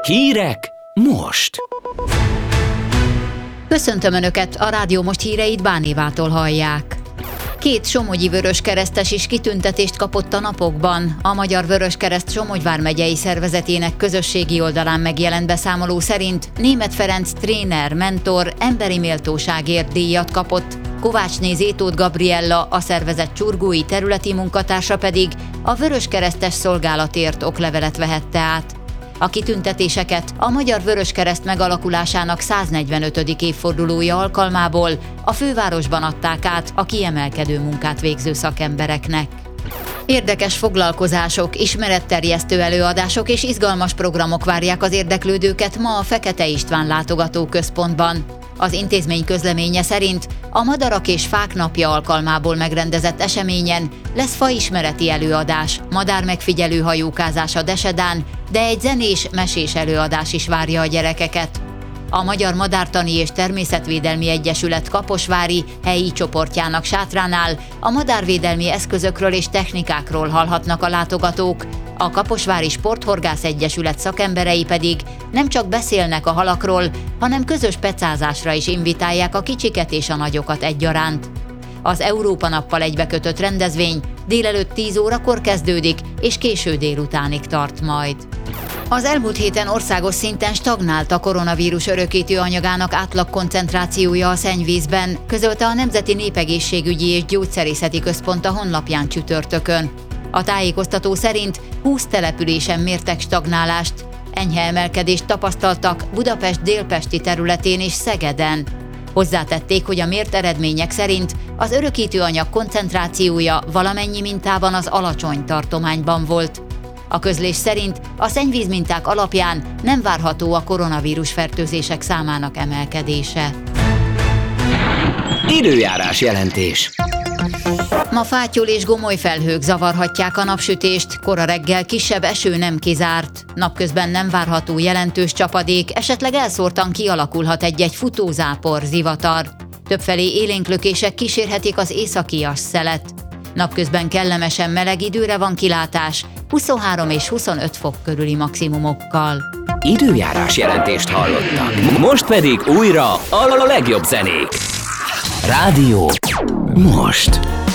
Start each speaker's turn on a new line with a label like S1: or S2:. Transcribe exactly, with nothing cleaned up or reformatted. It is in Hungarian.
S1: Hírek most!
S2: Köszöntöm Önöket, a Rádió Most híreit Bánévától hallják. Két somogyi vöröskeresztes is kitüntetést kapott a napokban. A Magyar Vöröskereszt Somogy vármegyei szervezetének közösségi oldalán megjelent beszámoló szerint Németh Ferenc tréner, mentor emberi méltóságért díjat kapott, Kovácsné Zétóth Gabriella, a szervezet csurgói területi munkatársa pedig a vöröskeresztes szolgálatért oklevelet vehette át. A kitüntetéseket a Magyar Vöröskereszt megalakulásának száznegyvenötödik évfordulója alkalmából a fővárosban adták át a kiemelkedő munkát végző szakembereknek. Érdekes foglalkozások, ismeretterjesztő előadások és izgalmas programok várják az érdeklődőket ma a Fekete István látogatóközpontban. Az intézmény közleménye szerint a Madarak és Fák napja alkalmából megrendezett eseményen lesz faismereti előadás, madármegfigyelő hajókázás a Desedán, de egy zenés, mesés előadás is várja a gyerekeket. A Magyar Madártani és Természetvédelmi Egyesület kaposvári helyi csoportjának sátránál a madárvédelmi eszközökről és technikákról hallhatnak a látogatók, a Kaposvári Sporthorgász Egyesület szakemberei pedig nem csak beszélnek a halakról, hanem közös pecázásra is invitálják a kicsiket és a nagyokat egyaránt. Az Európa nappal egybekötött rendezvény délelőtt tíz órakor kezdődik, és késő délutánig tart majd. Az elmúlt héten országos szinten stagnált a koronavírus örökítő anyagának átlagkoncentrációja a szennyvízben, közölte a Nemzeti Népegészségügyi és Gyógyszerészeti Központ a honlapján csütörtökön. A tájékoztató szerint húsz településen mértek stagnálást, enyhe emelkedést tapasztaltak Budapest délpesti területén és Szegeden. Hozzátették, hogy a mért eredmények szerint az örökítőanyag koncentrációja valamennyi mintában az alacsony tartományban volt. A közlés szerint a szennyvízminták alapján nem várható a koronavírus fertőzések számának emelkedése.
S1: Időjárás jelentés.
S2: Ma fátyol és gomoly felhők zavarhatják a napsütést, kora reggel kisebb eső nem kizárt. Napközben nem várható jelentős csapadék, esetleg elszórtan kialakulhat egy-egy futózápor, zivatar. Többfelé élénklökések kísérhetik az északias szelet. Napközben kellemesen meleg időre van kilátás, huszonhárom és huszonöt fok körüli maximumokkal.
S1: Időjárás jelentést hallottak. Most pedig újra a legjobb zenék. Rádió most.